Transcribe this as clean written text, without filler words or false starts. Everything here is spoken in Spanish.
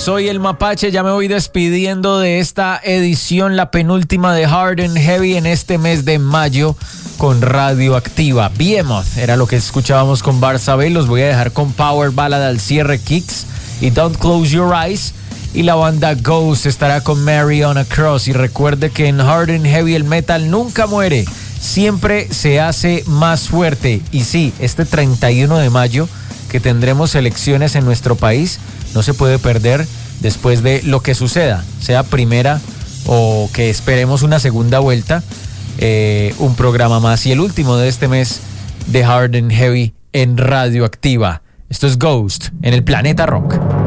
Soy el Mapache, ya me voy despidiendo de esta edición, la penúltima de Hard and Heavy en este mes de mayo con Radioactiva. Behemoth era lo que escuchábamos con Barzabel. Los voy a dejar con Power Ballad al cierre, Kicks y Don't Close Your Eyes. Y la banda Ghost estará con Mary on a Cross. Y recuerde que en Hard and Heavy el metal nunca muere, siempre se hace más fuerte. Y sí, este 31 de mayo que tendremos elecciones en nuestro país, no se puede perder después de lo que suceda, sea primera o que esperemos una segunda vuelta, un programa más y el último de este mes de Hard and Heavy en Radioactiva. Esto es Ghost en el Planeta Rock.